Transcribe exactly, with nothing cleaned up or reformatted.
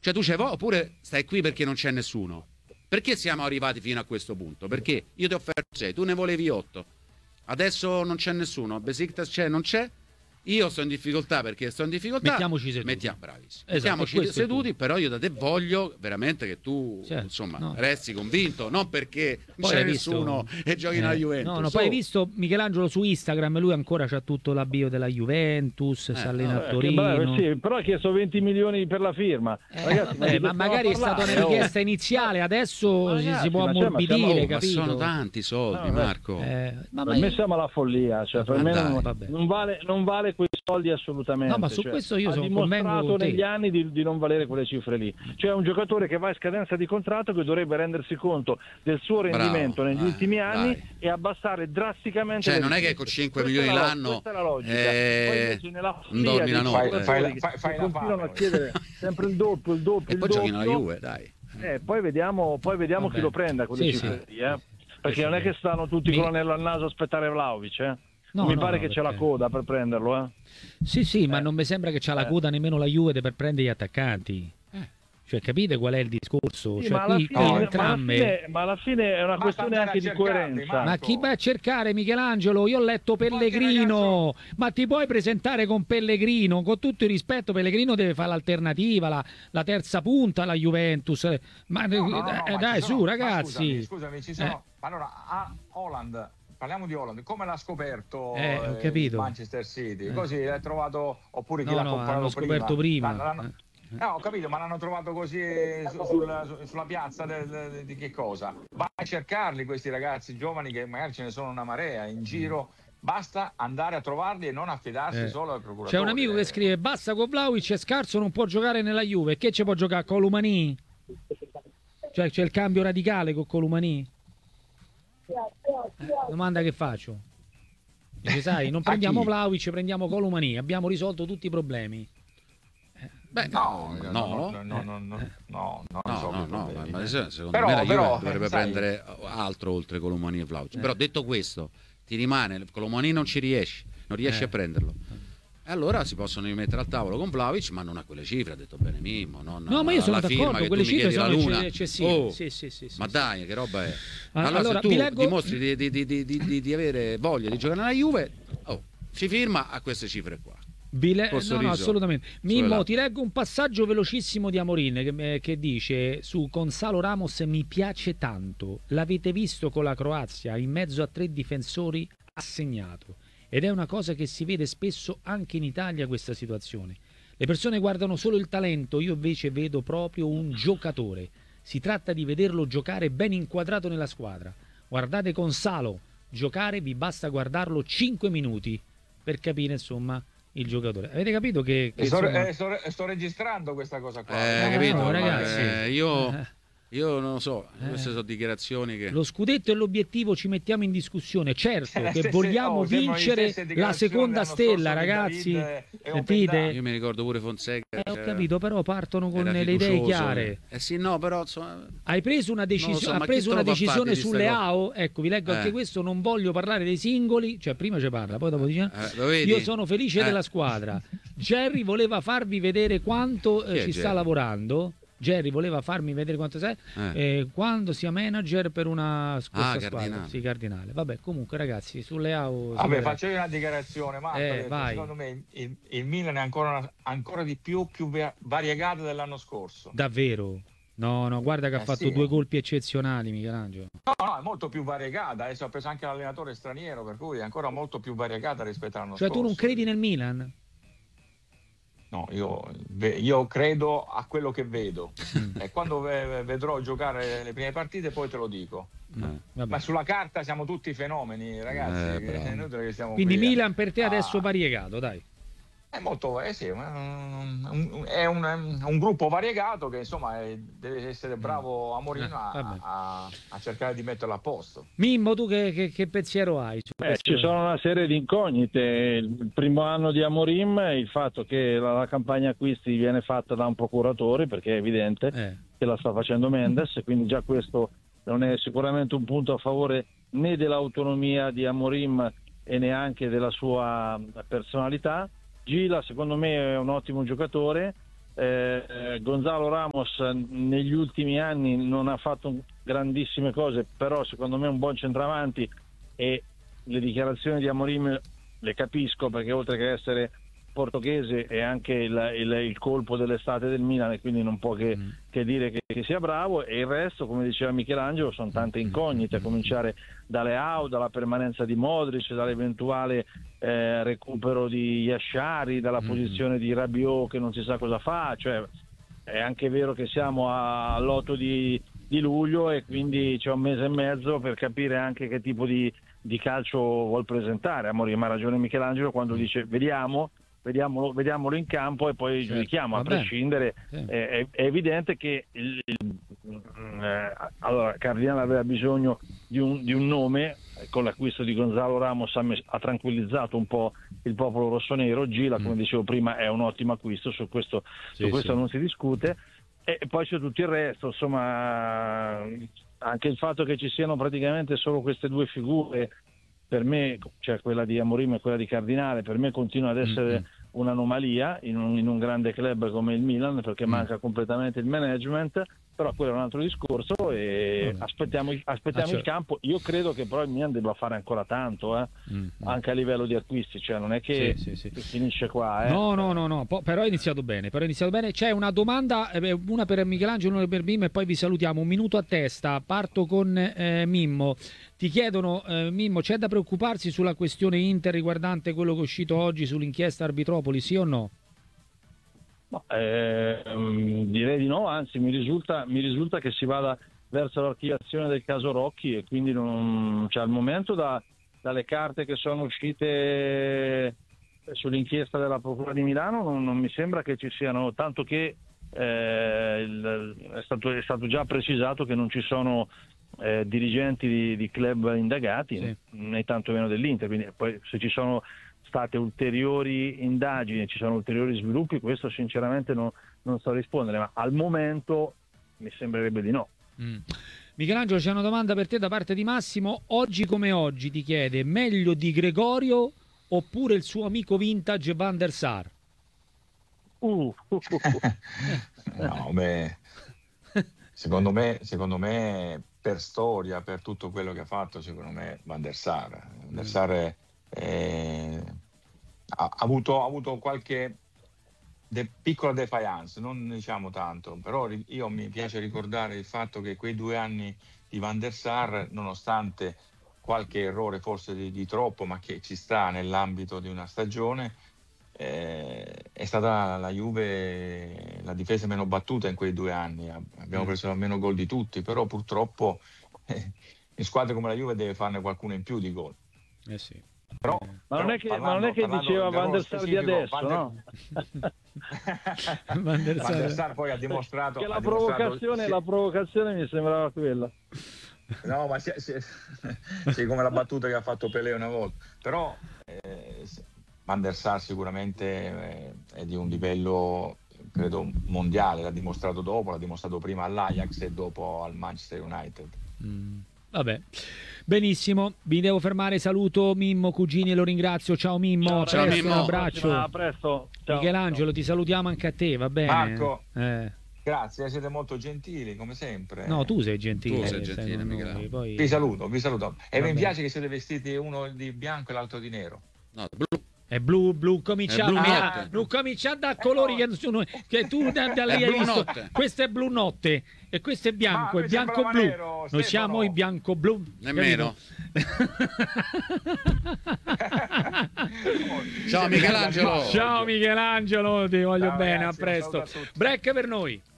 Cioè tu c'hai voglia oppure stai qui perché non c'è nessuno? Perché siamo arrivati fino a questo punto? Perché io ti ho offerto sei, tu ne volevi otto. Adesso non c'è nessuno, Besiktas c'è, non c'è. Io sto in difficoltà perché sto in difficoltà. Mettiamoci seduti. Mettiamo, bravissimo. Esatto, Mettiamoci seduti, però io da te voglio veramente che tu certo, insomma no. resti convinto, non perché non Poi c'è hai visto- nessuno e giochi Eh, nella Juventus. No, no, poi hai visto Michelangelo su Instagram, lui ancora c'ha tutto l'avvio della Juventus, si allena a Eh, che Torino. bello, sì, però ha chiesto venti milioni per la firma. Eh, Ragazzi, vabbè, di ma che magari è stiamo a stata una parlare? richiesta iniziale, adesso Ma si- si ragazzi, può ma c'è- ma ammorbidire, siamo- Oh, ma capito? sono tanti soldi, No, beh. Marco. Eh, ma, Per ma- me siamo alla follia, cioè per Ma me dai, non, vabbè. non vale, non vale quei soldi assolutamente. No, ma su cioè, questo io ha sono- dimostrato convengo con te. negli anni di, di non valere quelle cifre lì. Cioè è un giocatore che va in scadenza di contratto che dovrebbe rendersi conto del suo rendimento Bravo, negli eh, ultimi anni dai. e abbassare drasticamente. Cioè le non è che richieste. con cinque Questa milioni è la- l'anno questa è la logica. eh, Poi invece nella non follia dormi dei la notte. giocatori Fai- fai- che fai- fai la continuano fame, a chiedere sempre il doppio, il doppio, E il poi giochi nella doppio. Juve, dai. Eh, poi vediamo, poi vediamo Vabbè. chi lo prende a quelle Sì, cifre sì. lì, eh. Perché non è che stanno tutti Mi- con l'anello al naso a aspettare Vlahovic, eh. No, Mi no, pare no, che c'è la perché- coda per prenderlo, eh. Sì, sì, ma Eh. non mi sembra che c'ha la Eh. coda nemmeno la Juve per prendere gli attaccanti. Cioè, capite qual è il discorso? Sì, Cioè, ma, alla qui, fine, qui ma, alla entrambe... fine, ma alla fine è una Ma questione state anche di a cercarli, coerenza. Marco. Ma chi va a cercare Michelangelo? Io ho letto Pellegrino, ma ti puoi presentare con Pellegrino? Con tutto il rispetto, Pellegrino deve fare l'alternativa, la, la terza punta alla Juventus. Ma No, no, no, eh, no, ma dai, ci su sono- ma ragazzi. Scusami, scusami, ci sono. Allora, a Holland, parliamo di Holland, come l'ha scoperto Eh, ho eh, capito. Manchester City? Eh. Così l'ha trovato, oppure chi No, l'ha no, comprato hanno prima? scoperto prima. L'hanno- l'hanno- Eh. Eh, ho capito, ma l'hanno trovato così su- sulla, su- sulla piazza de- de- di che cosa? Vai a cercarli questi ragazzi giovani che magari ce ne sono una marea in giro. Basta andare a trovarli e non affidarsi Eh. solo al procuratore. C'è un amico che scrive: basta con Vlahovic, è scarso, non può giocare nella Juve. Che ci può giocare con Columani? Cioè c'è il cambio radicale con Columani? Eh, domanda che faccio. Dice, sai, non prendiamo chi? Vlahovic, prendiamo Columani, abbiamo risolto tutti i problemi. Beh, No, no, no, no, no, no, no, no, no, No, risolve no, i no, problemi. ma ma se- secondo Però- me la Juve però, dovrebbe eh, sai- prendere altro oltre Colomani e Vlahovic. Eh. Però detto questo, ti rimane, Colomani non ci riesci, non riesci Eh. a prenderlo. E allora si possono rimettere al tavolo con Vlahovic, ma non a quelle cifre, ha detto bene Mimmo. Non No, ma io sono alla firma d'accordo, che quelle tu mi cifre chiedi sono la luna. ecce- eccessive. Oh, Sì, sì, sì, sì, ma sì. dai, che roba è? Ah, Allora, allora, se tu vi leggo- dimostri di, di- di- di- di- di avere voglia di giocare nella Juve, oh, si firma a queste cifre qua. Vi le- Col no, no, sorriso assolutamente. sulle Mimmo, labbra. ti leggo un passaggio velocissimo di Amorin che, che dice su Gonzalo Ramos: mi piace tanto. L'avete visto con la Croazia, in mezzo a tre difensori ha segnato. Ed è una cosa che si vede spesso anche in Italia, questa situazione. Le persone guardano solo il talento, io invece vedo proprio un giocatore. Si tratta di vederlo giocare ben inquadrato nella squadra. Guardate Gonzalo giocare, vi basta guardarlo cinque minuti per capire insomma il giocatore. Avete capito che, che E sto, insomma... eh, sto, sto registrando questa cosa qua. Eh, no, capito? no, Ma, ragazzi. eh, io, Eh. io non lo so, Eh. queste sono dichiarazioni che... Lo scudetto e l'obiettivo ci mettiamo in discussione, certo Le che stesse- vogliamo oh, sembrano le vincere stesse la dichiarazioni seconda dell'anno stella, scorso di ragazzi. David e Sentite? Openda. Io mi ricordo pure Fonseca. Eh, ho cioè, capito, però partono con era le idee fiducioso. chiare. Eh sì, no, però insomma... Hai preso una, decisi- Non lo so, ha ma preso chi te una lo fa fare decisione di ste sulle cose? A O? Ecco, vi leggo anche Eh. questo, non voglio parlare dei singoli, cioè prima ci parla, poi dopo dice Eh, lo vedi? io sono felice Eh. della squadra. Jerry voleva farvi vedere quanto eh, Chi è ci sta Jerry? lavorando. Jerry voleva farmi vedere quanto sei Eh. eh, quando sia manager per una questa Ah, squadra. Cardinale. Sì, Cardinale. Vabbè, comunque ragazzi, sulle A O si Vabbè, vedrà. faccio io una dichiarazione, Marco. Eh, ha detto, vai. secondo me il, il Milan è ancora, ancora di più, più va- variegato dell'anno scorso. Davvero? No, no, guarda che ha Eh, fatto sì. due colpi eccezionali Michelangelo. No, no, è molto più variegata. Adesso ha preso anche l'allenatore straniero, per cui è ancora molto più variegata rispetto all'anno Cioè scorso. tu non credi nel Milan? No, io, ve- io credo a quello che vedo Mm. e quando ve- vedrò giocare le prime partite poi te lo dico. Eh. Vabbè. Ma sulla carta siamo tutti fenomeni, ragazzi. Eh, bravo. è inutile che stiamo Quindi qui a- Milan per te a- adesso variegato, dai. È molto, eh sì, ma, mm, un- è un, un gruppo variegato che insomma è- deve essere bravo a Mourinho Eh, a, vabbè. a- a cercare di metterlo a posto. Mimmo, tu che, che- che pensiero hai? su Eh, questo? ci sono una serie di incognite. Il primo anno di Amorim, il fatto che la, la campagna acquisti viene fatta da un procuratore, perché è evidente Eh, che la sta facendo Mendes, e quindi già questo non è sicuramente un punto a favore né dell'autonomia di Amorim e neanche della sua personalità. Gila secondo me è un ottimo giocatore, eh, Gonzalo Ramos negli ultimi anni non ha fatto grandissime cose, però secondo me è un buon centravanti, e le dichiarazioni di Amorim le capisco, perché oltre che essere portoghese è anche il, il, il colpo dell'estate del Milan, e quindi non può che, mm. che dire che, che sia bravo, e il resto, come diceva Michelangelo, sono tante incognite, a cominciare dalle A U, dalla permanenza di Modric, dall'eventuale eh, recupero di Yashari, dalla mm. posizione di Rabiot che non si sa cosa fa. Cioè è anche vero che siamo all'otto di, di luglio, e quindi c'è un mese e mezzo per capire anche che tipo di, di calcio vuol presentare Amorim. Ha ragione Michelangelo quando dice vediamo Vediamolo, vediamolo in campo e poi certo, giudichiamo. A prescindere, sì. è, è, è evidente che il, il, eh, allora Cardinale aveva bisogno di un, di un nome. Con l'acquisto di Gonzalo Ramos ha, mes- ha tranquillizzato un po' il popolo rossonero. Gila, mm. come dicevo prima, è un ottimo acquisto, su questo, sì, su questo sì. non si discute, e poi c'è tutto il resto. Insomma, anche il fatto che ci siano praticamente solo queste due figure, per me, cioè quella di Amorim e quella di Cardinale, per me continua ad essere mm-hmm. un'anomalia in un, in un grande club come il Milan, perché mm. manca completamente il management. Però quello è un altro discorso, e mm. aspettiamo, aspettiamo ah, certo. il campo. Io credo che però il Milan debba fare ancora tanto, eh? mm. anche a livello di acquisti, cioè non è che, sì, sì, sì. che finisce qua. Eh? No, no, no, no. Po- però è iniziato bene, però è iniziato bene. C'è una domanda, eh, una per Michelangelo, una per Mimmo, e poi vi salutiamo. Un minuto a testa, parto con eh, Mimmo. Ti chiedono, eh, Mimmo, c'è da preoccuparsi sulla questione Inter riguardante quello che è uscito oggi sull'inchiesta Arbitropoli, sì o no? No, eh, direi di no, anzi mi risulta, mi risulta che si vada verso l'archiviazione del caso Rocchi, e quindi non, cioè, al momento da, dalle carte che sono uscite sull'inchiesta della Procura di Milano non, non mi sembra che ci siano, tanto che eh, il, è, stato, è stato già precisato che non ci sono eh, dirigenti di, di club indagati, sì. né tanto meno dell'Inter, quindi poi se ci sono state ulteriori indagini, ci sono ulteriori sviluppi, questo sinceramente no, non so rispondere, ma al momento mi sembrerebbe di no. Mm. Michelangelo, c'è una domanda per te da parte di Massimo. Oggi come oggi ti chiede: meglio di Gregorio oppure il suo amico vintage Van der Sar? Uh, uh, uh, uh. No, beh, secondo me, secondo me per storia, per tutto quello che ha fatto, secondo me Van der Sar. Van der Sar è, è, ha, avuto, ha avuto qualche de, piccola defiance, non diciamo tanto, però io mi piace ricordare il fatto che quei due anni di Van der Sar, nonostante qualche errore forse di, di troppo, ma che ci sta nell'ambito di una stagione, eh, è stata la Juve la difesa meno battuta in quei due anni, abbiamo preso meno gol di tutti, però purtroppo eh, in squadre come la Juve deve farne qualcuno in più di gol. Eh sì. Però, ma, però non è che, parlando, ma non è che diceva Van der Sar di adesso, Van der... no? Van der Sar. Van der Sar poi ha dimostrato che la, ha provocazione, dimostrato... la provocazione mi sembrava quella. No, ma sì, sì, sì, come la battuta che ha fatto Pelé una volta. Però eh, Van der Sar sicuramente eh, è di un livello, credo, mondiale. L'ha dimostrato dopo, l'ha dimostrato prima all'Ajax e dopo al Manchester United. Mm. Vabbè, benissimo, vi devo fermare, saluto Mimmo Cugini e lo ringrazio. Ciao Mimmo, ciao, a presto, ciao, Mimmo. Un abbraccio. A presto. Ciao. Michelangelo, ciao. Ti salutiamo anche a te, va bene? Marco, eh. grazie, siete molto gentili come sempre. No, tu sei gentile. Tu sei gentile, noi, poi... Vi saluto, vi saluto. E va mi bene. piace che siete vestiti uno di bianco e l'altro di nero. No, blu. È blu, blu, comincia, blu a, non comincia da colori che, sono, che tu da, da lì hai visto. Notte. Questo è blu notte e questo è bianco, ah, è bianco blu. Nero, noi siamo i bianco blu. Nemmeno. Ciao Michelangelo. Ciao Michelangelo, ti voglio Ciao, bene, ragazzi, a presto. Break per noi.